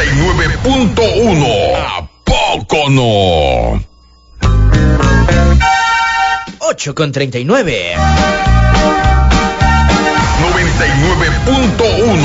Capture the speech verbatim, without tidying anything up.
noventa y nueve punto uno. ¿A poco no? ocho con treinta y nueve.